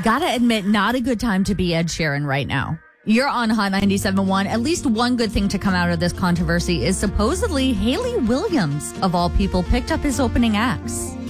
Gotta admit, not a good time to be Ed Sheeran right now. You're on Hot 97.1. At least one good thing to come out of this controversy is supposedly Hayley Williams, of all people, picked up his opening acts.